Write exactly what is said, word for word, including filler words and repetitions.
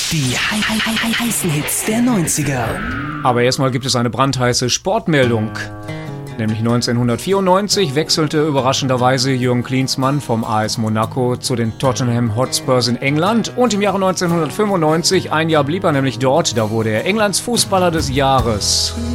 Die hei- hei- hei- heißen Hits der neunziger. Aber erstmal gibt es eine brandheiße Sportmeldung. Nämlich neunzehnhundertvierundneunzig wechselte überraschenderweise Jürgen Klinsmann vom A S Monaco zu den Tottenham Hotspurs in England. Und im Jahre neunzehnhundertfünfundneunzig, ein Jahr blieb er nämlich dort, da wurde er Englands Fußballer des Jahres.